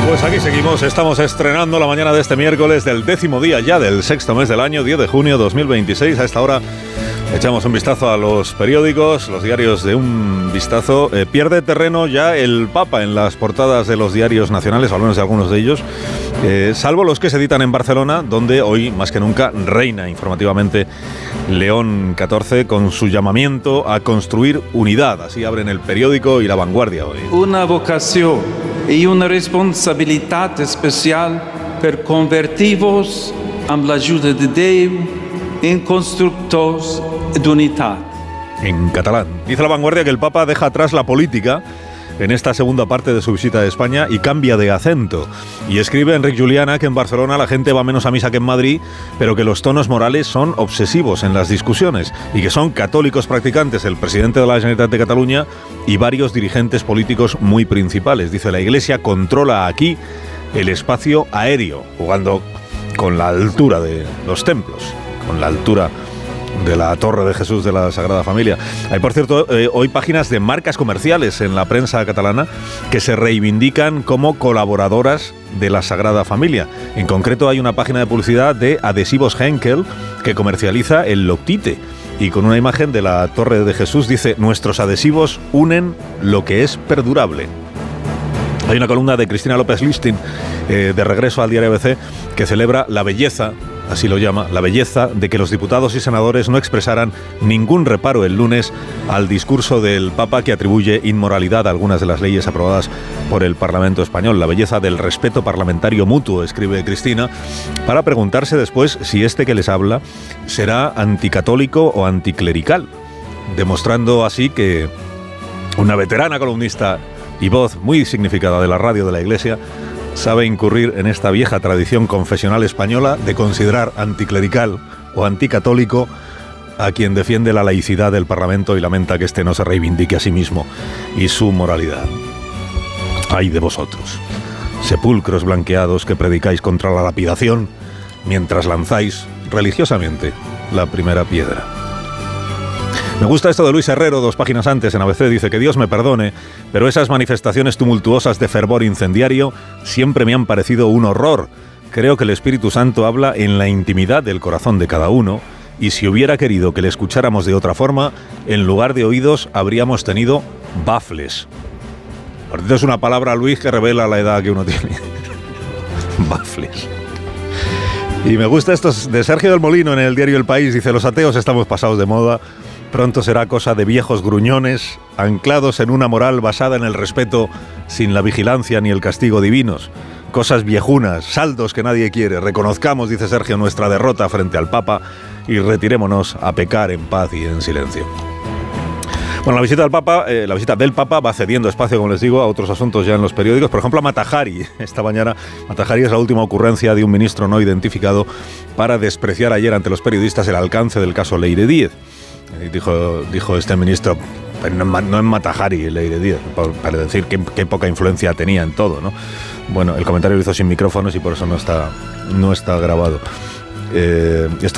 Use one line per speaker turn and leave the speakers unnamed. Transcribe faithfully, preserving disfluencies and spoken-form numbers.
Pues aquí seguimos, estamos estrenando la mañana de este miércoles del décimo día ya del sexto mes del año, diez de junio de dos mil veintiséis. A esta hora echamos un vistazo a los periódicos, los diarios de un vistazo. Eh, pierde terreno ya el Papa en las portadas de los diarios nacionales, o al menos de algunos de ellos, eh, salvo los que se editan en Barcelona, donde hoy más que nunca reina informativamente León catorce con su llamamiento a construir unidad. Así abren el periódico y La Vanguardia hoy.
Una vocación y una responsabilidad especial per convertir-vos amb l'ajuda de Déu en constructors d'unitat.
En catalán. Dice La Vanguardia que el Papa deja atrás la política en esta segunda parte de su visita a España y cambia de acento. Y escribe Enric Juliana que en Barcelona la gente va menos a misa que en Madrid, pero que los tonos morales son obsesivos en las discusiones y que son católicos practicantes el presidente de la Generalitat de Cataluña y varios dirigentes políticos muy principales. Dice, la Iglesia controla aquí el espacio aéreo, jugando con la altura de los templos, con la altura de la Torre de Jesús de la Sagrada Familia. Hay, por cierto, eh, hoy páginas de marcas comerciales en la prensa catalana que se reivindican como colaboradoras de la Sagrada Familia. En concreto, hay una página de publicidad de adhesivos Henkel que comercializa el Loctite y con una imagen de la Torre de Jesús dice: nuestros adhesivos unen lo que es perdurable. Hay una columna de Cristina López Listin, eh, de Regreso al Diario A B C, que celebra la belleza, así lo llama, la belleza de que los diputados y senadores no expresaran ningún reparo el lunes al discurso del Papa que atribuye inmoralidad a algunas de las leyes aprobadas por el Parlamento español. La belleza del respeto parlamentario mutuo, escribe Cristina, para preguntarse después si este que les habla será anticatólico o anticlerical, demostrando así que una veterana columnista y voz muy significada de la radio de la Iglesia sabe incurrir en esta vieja tradición confesional española de considerar anticlerical o anticatólico a quien defiende la laicidad del Parlamento y lamenta que éste no se reivindique a sí mismo y su moralidad. ¡Ay de vosotros, sepulcros blanqueados que predicáis contra la lapidación mientras lanzáis religiosamente la primera piedra! Me gusta esto de Luis Herrero, dos páginas antes en A B C, dice que Dios me perdone, pero esas manifestaciones tumultuosas de fervor incendiario siempre me han parecido un horror. Creo que el Espíritu Santo habla en la intimidad del corazón de cada uno, y si hubiera querido que le escucháramos de otra forma, en lugar de oídos habríamos tenido bafles. Ahorita es una palabra, Luis, que revela la edad que uno tiene. Bafles. Y me gusta esto de Sergio del Molino en el diario El País, dice: los ateos estamos pasados de moda. Pronto será cosa de viejos gruñones, anclados en una moral basada en el respeto, sin la vigilancia ni el castigo divinos. Cosas viejunas, saldos que nadie quiere. Reconozcamos, dice Sergio, nuestra derrota frente al Papa y retirémonos a pecar en paz y en silencio. Bueno, la visita del Papa, eh, la visita del Papa va cediendo espacio, como les digo, a otros asuntos ya en los periódicos. Por ejemplo, a Matajari. Esta mañana, Matajari es la última ocurrencia de un ministro no identificado para despreciar ayer ante los periodistas el alcance del caso Leire Díez. Dijo, dijo este ministro, no en Matajari, Leire Díez, para decir qué, qué poca influencia tenía en todo, ¿no? Bueno, el comentario lo hizo sin micrófonos y por eso no está, no está grabado. Eh, esto